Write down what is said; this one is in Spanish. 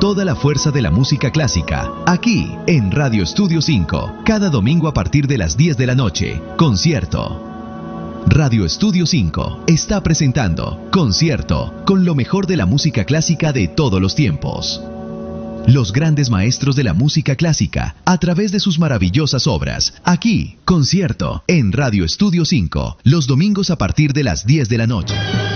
toda la fuerza de la música clásica, aquí en Radio Estudio 5, cada domingo a partir de las 10 de la noche, Concierto. Radio Estudio 5 está presentando Concierto con lo mejor de la música clásica de todos los tiempos. Los grandes maestros de la música clásica a través de sus maravillosas obras. Aquí, Concierto en Radio Estudio 5, los domingos a partir de las 10 de la noche.